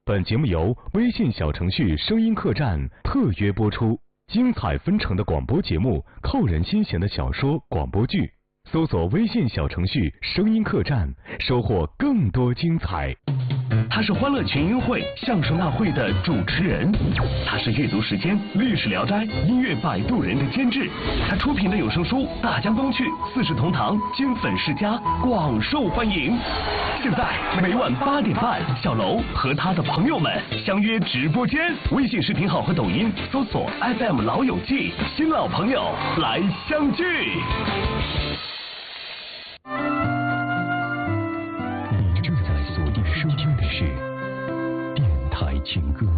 本节目由微信小程序声音客栈特约播出，精彩纷呈的广播节目，扣人心弦的小说广播剧，搜索微信小程序声音客栈，收获更多精彩。 他是欢乐群英会相声大会的主持人，他是阅读时间历史聊斋音乐摆渡人的监制，他出品的有声书《大江东去》《四世同堂》金粉世家广受欢迎。现在每晚8点半，小楼和他的朋友们相约直播间，微信视频号和抖音搜索 FM 老友记，新老朋友来相聚。 你正在锁定收听的是电台情歌。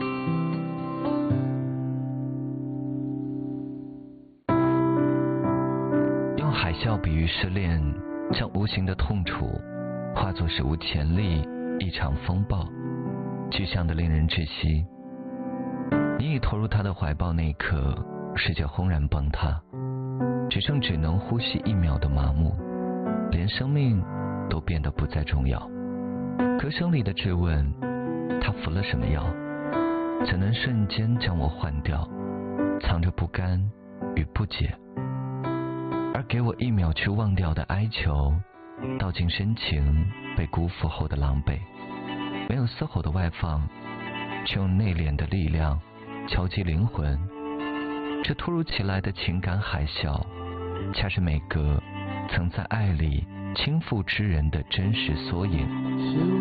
用海啸比喻失恋，将无形的痛楚化作史无前例一场风暴，具象的令人窒息。你已投入他的怀抱那一刻，世界轰然崩塌，只剩只能呼吸1秒的麻木，连生命都变得不再重要。歌声里的质问，他服了什么药，怎能瞬间将我换掉，藏着不甘与不解，而给我1秒去忘掉的哀求，道尽深情被辜负后的狼狈，没有嘶吼的外放，却用内敛的力量敲击灵魂。这突如其来的情感海啸，恰是每个曾在爱里倾覆之人的真实缩影。